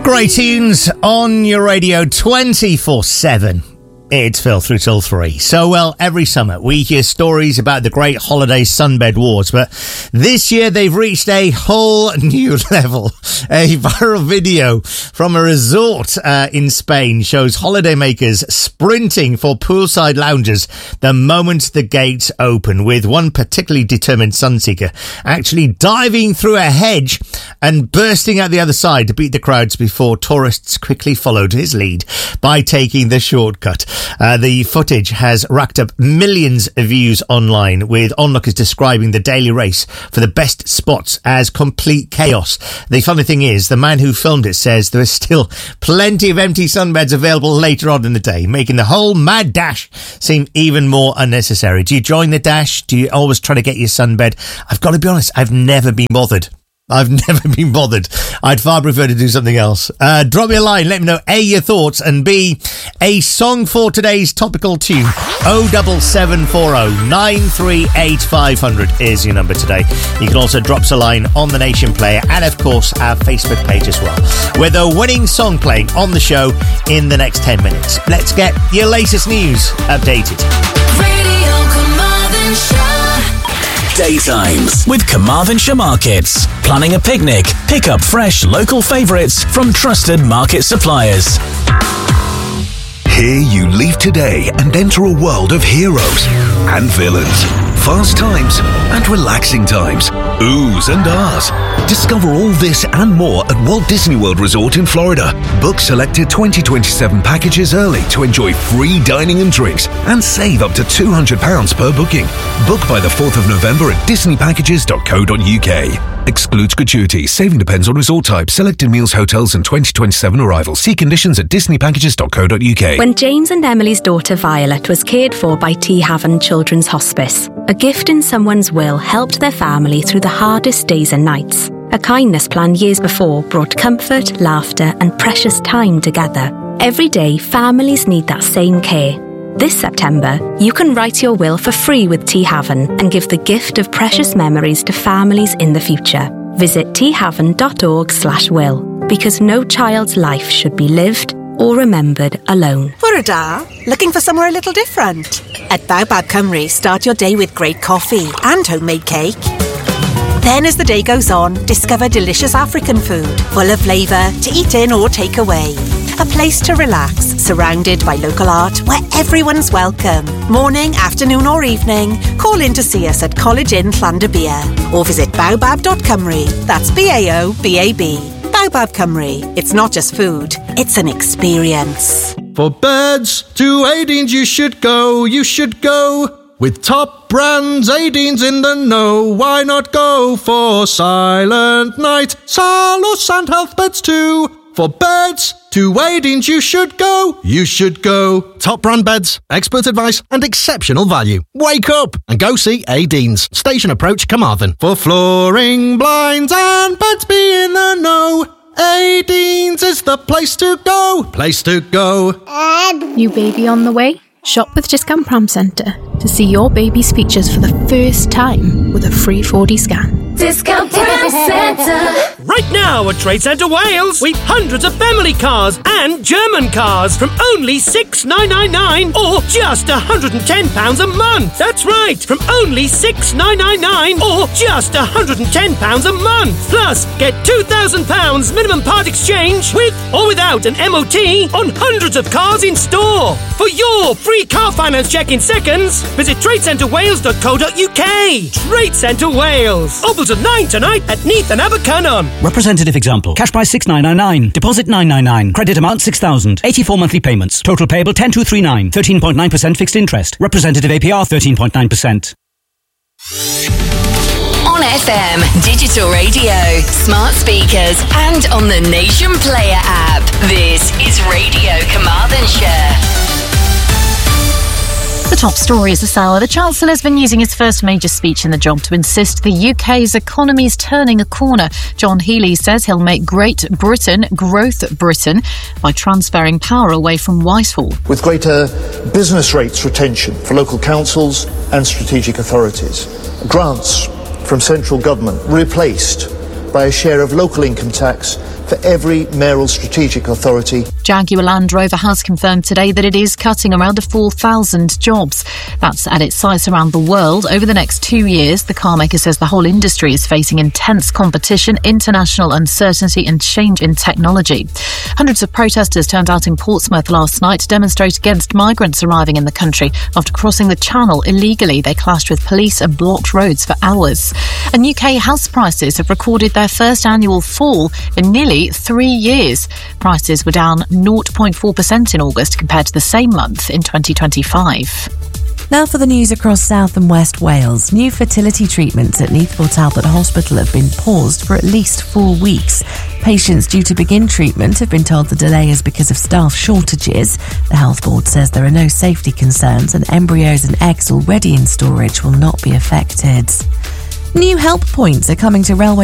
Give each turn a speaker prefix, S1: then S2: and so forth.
S1: Great tunes on your radio 24/7. It's Phil through till 3. So, well, every summer we hear stories about the great holiday sunbed wars, but this year they've reached a whole new level. A viral video from a resort in Spain shows holidaymakers sprinting for poolside lounges the moment the gates open, with one particularly determined sunseeker actually diving through a hedge and bursting out the other side to beat the crowds before tourists quickly followed his lead by taking the shortcut. The footage has racked up millions of views online, with onlookers describing the daily race for the best spots as complete chaos. The funny thing is, the man who filmed it says there is still plenty of empty sunbeds available later on in the day, making the whole mad dash seem even more unnecessary. Do you join the dash? Do you always try to get your sunbed? I've got to be honest, I've never been bothered. I'd far prefer to do something else. Drop me a line, let me know A, your thoughts, and B, a song for today's topical tune. 07740 938 500 is your number today. You can also drop us a line on the Nation Player and, of course, our Facebook page as well, with a winning song playing on the show in the next 10 minutes. Let's get your latest news updated.
S2: Radio Carmarthenshire.
S3: Daytimes with Carmarthenshire Markets. Planning a picnic? Pick up fresh local favourites from trusted market suppliers.
S4: Here you leave today and enter a world of heroes and villains, fast times and relaxing times, oohs and ahs. Discover all this and more at Walt Disney World Resort in Florida. Book selected 2027 packages early to enjoy free dining and drinks and save up to £200 per booking. Book by the 4th of November at disneypackages.co.uk. Excludes gratuity. Saving depends on resort type. Selected meals, hotels and 2027 arrivals. See conditions at disneypackages.co.uk.
S5: When James and Emily's daughter Violet was cared for by T Haven Children's Hospice, a gift in someone's will helped their family through the hardest days and nights. A kindness plan years before brought comfort, laughter and precious time together. Every day, families need that same care. This September, you can write your will for free with T Haven and give the gift of precious memories to families in the future. Visit thaven.org/will, because no child's life should be lived or remembered alone.
S6: Fwrda, looking for somewhere a little different? At Baobab Cymru, start your day with great coffee and homemade cake. Then as the day goes on, discover delicious African food, full of flavour, to eat in or take away. A place to relax, surrounded by local art where everyone's welcome. Morning, afternoon or evening, call in to see us at College Inn Llandybia or visit baobab.cymru. That's BAOBAB. Baobab Cymru. It's not just food, it's an experience.
S7: For beds to Aideen's you should go. With top brands, Aideen's in the know. Why not go for Silent Night? Salus and health beds too. For beds to Aideen's you should go. Top brand beds, expert advice and exceptional value. Wake up and go see Aideen's. Station Approach, Carmarthen. For flooring, blinds and beds, be in the know. Aideen's is the place to go.
S8: New baby on the way? Shop with Discount Pram Centre to see your baby's features for the first time with a free 4D scan.
S2: Discount Pram Centre.
S9: Right now at Trade Centre Wales, we've hundreds of family cars and German cars from only $6,999 or just £110 a month. That's right, from only $6,999 or just £110 a month. Plus, get £2,000 minimum part exchange with or without an MOT on hundreds of cars in store. For your free car finance check in seconds, visit tradecentrewales.co.uk. Trade Centre Wales. Opals at 9 tonight at Neath and Abercynon.
S10: Representative example. Cash price $6,999. Deposit $999. Credit amount $6,000. 84 monthly payments. Total payable $10,239. 13.9% fixed interest. Representative APR 13.9%.
S2: On FM, digital radio, smart speakers, and on the Nation Player app. This is Radio Carmarthenshire.
S11: The top stories this hour. The Chancellor has been using his first major speech in the job to insist the UK's economy is turning a corner. John Healey says he'll make Great Britain Growth Britain by transferring power away from Whitehall.
S12: With greater business rates retention for local councils and strategic authorities. Grants from central government replaced by a share of local income tax for every mayoral strategic authority.
S11: Jaguar Land Rover has confirmed today that it is cutting around 4,000 jobs. That's at its sites around the world. Over the next 2 years, the carmaker says the whole industry is facing intense competition, international uncertainty and change in technology. Hundreds of protesters turned out in Portsmouth last night to demonstrate against migrants arriving in the country. After crossing the Channel illegally, they clashed with police and blocked roads for hours. And UK house prices have recorded their first annual fall in nearly 3 years. Prices were down 0.4% in August compared to the same month in 2025.
S13: Now for the news across South and West Wales. New fertility treatments at Neathport Talbot Hospital have been paused for at least 4 weeks. Patients due to begin treatment have been told the delay is because of staff shortages. The Health Board says there are no safety concerns and embryos and eggs already in storage will not be affected. New help points are coming to railway